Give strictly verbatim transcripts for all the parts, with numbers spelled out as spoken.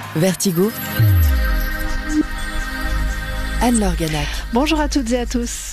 Vertigo, Anne-Laure Ganac. Bonjour à toutes et à tous.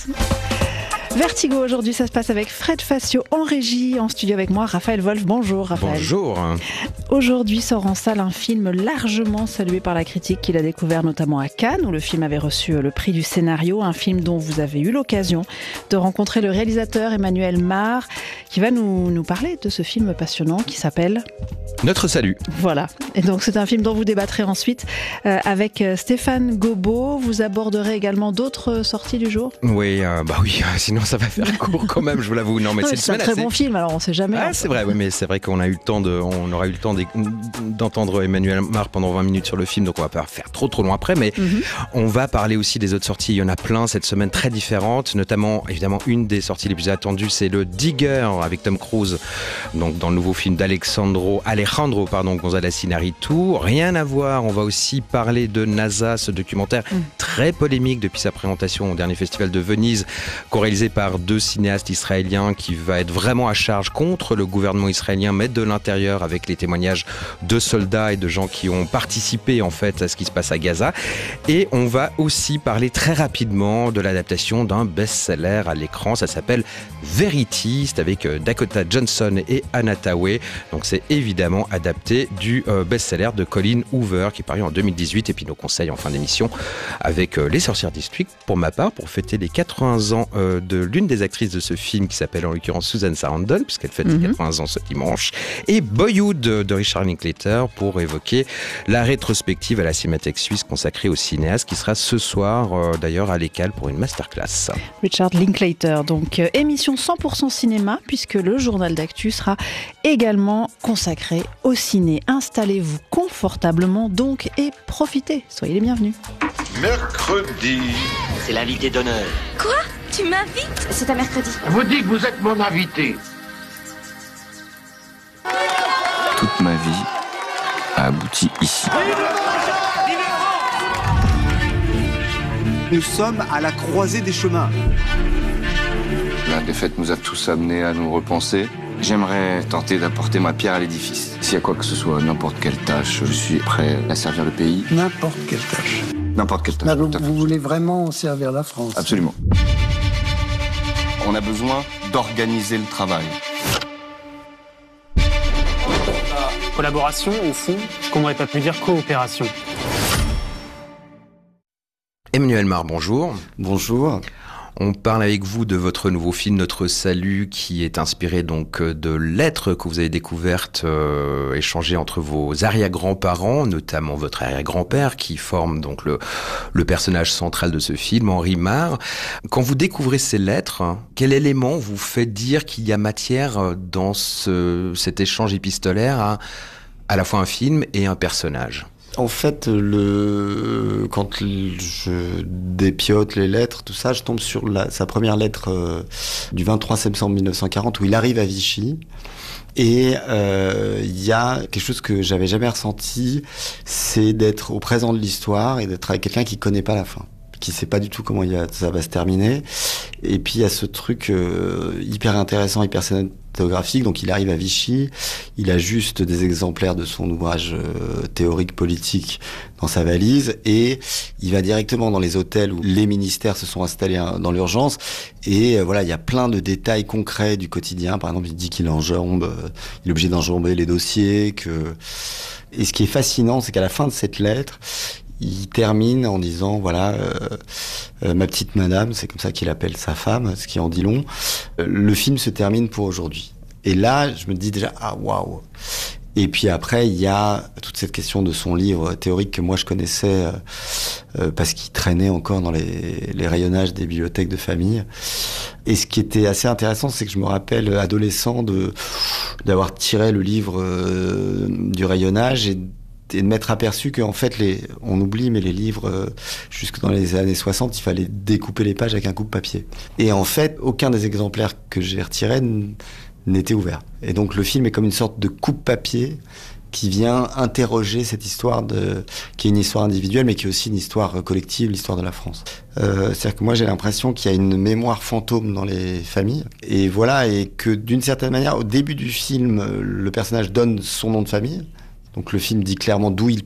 Vertigo, aujourd'hui, ça se passe avec Fred Facio en régie, en studio avec moi, Raphaël Wolf. Bonjour Raphaël. Bonjour. Aujourd'hui sort en salle un film largement salué par la critique qu'il a découvert notamment à Cannes, où le film avait reçu le prix du scénario, un film dont vous avez eu l'occasion de rencontrer le réalisateur Emmanuel Mar, qui va nous, nous parler de ce film passionnant qui s'appelle... Notre salut. Voilà. Et donc c'est un film dont vous débattrez ensuite euh, avec Stéphane Gobot. Vous aborderez également d'autres sorties du jour. Oui, euh, bah oui, sinon ça va faire court quand même, je vous l'avoue. Non, mais non, c'est, c'est un très assez... bon film, alors on sait jamais. Ah, hein. c'est vrai, oui, mais c'est vrai qu'on a eu le temps de, on aura eu le temps de, d'entendre Emmanuel Mar pendant vingt minutes sur le film, donc on va pas faire trop trop long après, mais mm-hmm. on va parler aussi des autres sorties. Il y en a plein cette semaine, très différentes, notamment évidemment une des sorties les plus attendues, c'est le Digger avec Tom Cruise, donc dans le nouveau film d'Alexandro Alejandro pardon González Iñárritu. Rien à voir, on va aussi parler de NASA, ce documentaire mm. très polémique depuis sa présentation au dernier festival de Venise, co-réalisé par deux cinéastes israéliens, qui va être vraiment à charge contre le gouvernement israélien, mais de l'intérieur, avec les témoignages de soldats et de gens qui ont participé en fait à ce qui se passe à Gaza. Et on va aussi parler très rapidement de l'adaptation d'un best-seller à l'écran, ça s'appelle Verity, c'est avec Dakota Johnson et Anna Thaoué. Donc c'est évidemment adapté du euh, best-seller de Colleen Hoover qui est paru en deux mille dix-huit, et puis nos conseils en fin d'émission avec euh, Les Sorcières District, pour ma part, pour fêter les quatre-vingts ans euh, de l'une des actrices de ce film qui s'appelle en l'occurrence Susan Sarandon, puisqu'elle fête mm-hmm. ses quatre-vingts ans ce dimanche, et Boyhood de, de Richard Linklater pour évoquer la rétrospective à la Cinémathèque suisse consacrée au cinéaste, qui sera ce soir euh, d'ailleurs à l'Écale pour une masterclass. Richard Linklater, donc euh, émission cent pour cent cinéma, puisque le journal d'actu sera également consacré au ciné. Installez-vous confortablement donc et profitez, soyez les bienvenus. Mercredi. C'est l'invité d'honneur. Quoi ? Tu m'invites ? C'est un mercredi. Vous dites que vous êtes mon invité. Toute ma vie a abouti ici. Nous sommes à la croisée des chemins. La défaite nous a tous amenés à nous repenser. J'aimerais tenter d'apporter ma pierre à l'édifice. S'il y a quoi que ce soit, n'importe quelle tâche, je suis prêt à servir le pays. N'importe quelle tâche. N'importe quelle tâche. Vous, vous voulez vraiment servir la France ? Absolument. On a besoin d'organiser le travail. Collaboration, au fond, ce qu'on n'aurait pas pu dire coopération. Emmanuel Mar, bonjour. Bonjour. On parle avec vous de votre nouveau film Notre Salut, qui est inspiré donc de lettres que vous avez découvertes, euh, échangées entre vos arrière-grands-parents, notamment votre arrière-grand-père, qui forme donc le, le personnage central de ce film, Henri Mar. Quand vous découvrez ces lettres, quel élément vous fait dire qu'il y a matière dans ce, cet échange épistolaire à à la fois un film et un personnage ? En fait, le... quand je dépiote les lettres, tout ça, je tombe sur la... sa première lettre euh, du vingt-trois septembre mille neuf cent quarante, où il arrive à Vichy. Et il euh, y a quelque chose que j'avais jamais ressenti, c'est d'être au présent de l'histoire et d'être avec quelqu'un qui connaît pas la fin, qui sait pas du tout comment il y a... ça va se terminer. Et puis il y a ce truc euh, hyper intéressant, hyper cinématographique. Donc il arrive à Vichy, il a juste des exemplaires de son ouvrage euh, théorique politique dans sa valise, et il va directement dans les hôtels où les ministères se sont installés dans l'urgence. Et euh, voilà, il y a plein de détails concrets du quotidien. Par exemple, il dit qu'il enjambe, euh, il est obligé d'enjamber les dossiers. Que... Et ce qui est fascinant, c'est qu'à la fin de cette lettre, il termine en disant, voilà, euh, euh, ma petite madame, c'est comme ça qu'il appelle sa femme, ce qui en dit long, euh, le film se termine pour aujourd'hui. Et là, je me dis déjà, ah waouh. Et puis après, il y a toute cette question de son livre théorique que moi je connaissais euh, euh, parce qu'il traînait encore dans les, les rayonnages des bibliothèques de famille. Et ce qui était assez intéressant, c'est que je me rappelle, adolescent, de, d'avoir tiré le livre euh, du rayonnage et et de m'être aperçu qu'en fait, les, on oublie, mais les livres, euh, jusque dans les années soixante, il fallait découper les pages avec un coupe-papier. Et en fait, aucun des exemplaires que j'ai retirés n- n'était ouvert. Et donc le film est comme une sorte de coupe-papier qui vient interroger cette histoire de, qui est une histoire individuelle, mais qui est aussi une histoire collective, l'histoire de la France. Euh, c'est-à-dire que moi, j'ai l'impression qu'il y a une mémoire fantôme dans les familles. Et voilà, et que d'une certaine manière, au début du film, le personnage donne son nom de famille. Donc le film dit clairement d'où il